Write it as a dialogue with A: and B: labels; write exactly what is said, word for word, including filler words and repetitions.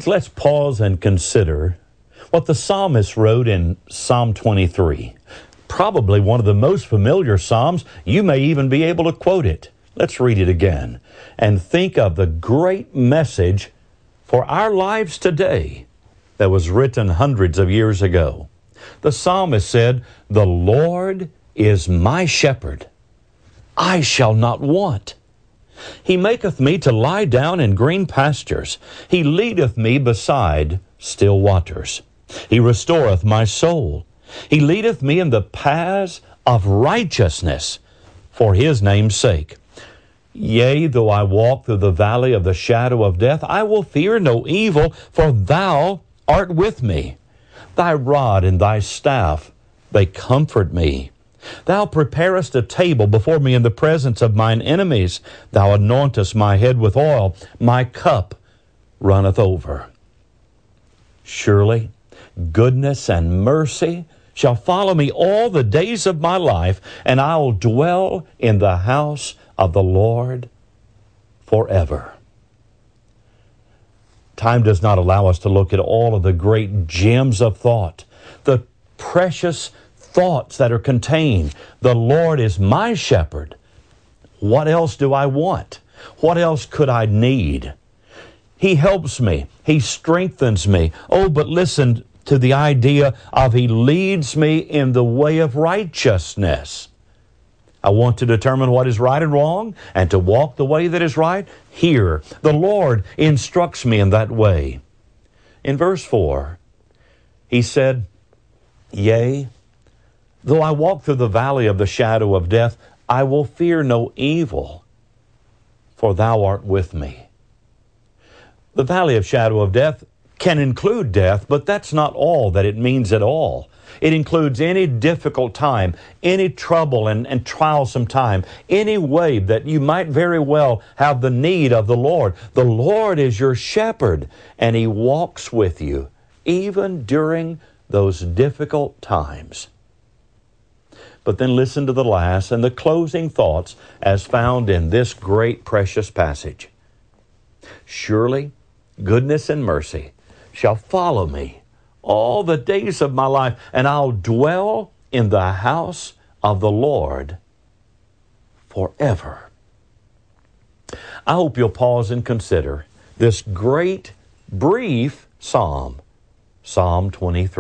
A: Friends, let's pause and consider what the psalmist wrote in Psalm twenty-three. Probably one of the most familiar psalms. You may even be able to quote it. Let's read it again and think of the great message for our lives today that was written hundreds of years ago. The psalmist said, "The Lord is my shepherd. I shall not want. He maketh me to lie down in green pastures. He leadeth me beside still waters. He restoreth my soul. He leadeth me in the paths of righteousness for his name's sake. Yea, though I walk through the valley of the shadow of death, I will fear no evil, for thou art with me. Thy rod and thy staff, they comfort me. Thou preparest a table before me in the presence of mine enemies. Thou anointest my head with oil. My cup runneth over. Surely goodness and mercy shall follow me all the days of my life, and I will dwell in the house of the Lord forever." Time does not allow us to look at all of the great gems of thought, the precious thoughts that are contained. The Lord is my shepherd. What else do I want? What else could I need? He helps me. He strengthens me. Oh, but listen to the idea of He leads me in the way of righteousness. I want to determine what is right and wrong and to walk the way that is right. Here, the Lord instructs me in that way. In verse four, He said, "Yea, though I walk through the valley of the shadow of death, I will fear no evil, for thou art with me." The valley of shadow of death can include death, but that's not all that it means at all. It includes any difficult time, any trouble and, and trialsome time, any way that you might very well have the need of the Lord. The Lord is your shepherd, and He walks with you, even during those difficult times. But then listen to the last and the closing thoughts as found in this great precious passage. "Surely goodness and mercy shall follow me all the days of my life, and I'll dwell in the house of the Lord forever." I hope you'll pause and consider this great, brief psalm, Psalm twenty-three.